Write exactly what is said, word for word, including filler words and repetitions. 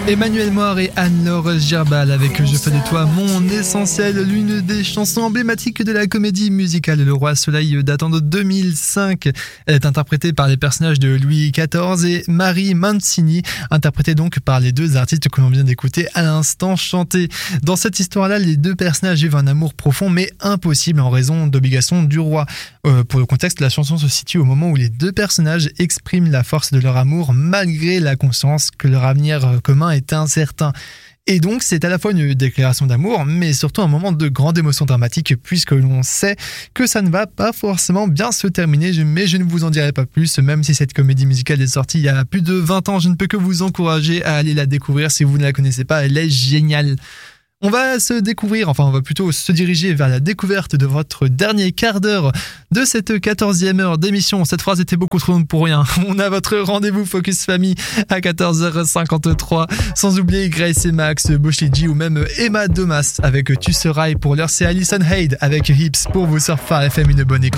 Emmanuel Moir et Anne-Laure Girbal avec Je fais de toi mon essentiel, l'une des chansons emblématiques de la comédie musicale Le Roi Soleil datant de deux mille cinq. Elle est interprétée par les personnages de Louis quatorze et Marie Mancini, interprétée donc par les deux artistes que l'on vient d'écouter à l'instant chanter. Dans cette histoire-là, les deux personnages vivent un amour profond mais impossible en raison d'obligations du roi. Euh, pour le contexte, la chanson se situe au moment où les deux personnages expriment la force de leur amour malgré la conscience que leur avenir commun est incertain. Et donc c'est à la fois une déclaration d'amour mais surtout un moment de grande émotion dramatique puisque l'on sait que ça ne va pas forcément bien se terminer, mais je ne vous en dirai pas plus. Même si cette comédie musicale est sortie il y a plus de vingt ans, je ne peux que vous encourager à aller la découvrir si vous ne la connaissez pas, elle est géniale. On va se découvrir, enfin on va plutôt se diriger vers la découverte de votre dernier quart d'heure de cette quatorzième heure d'émission. Cette phrase était beaucoup trop longue pour rien. On a votre rendez-vous Focus Famille à quatorze heures cinquante-trois. Sans oublier Grace et Max, Boshiji ou même Emma Domas avec Tu seras. Et pour l'heure c'est Alison Hayde avec Hips pour vous sur Phare F M. Une bonne écoute.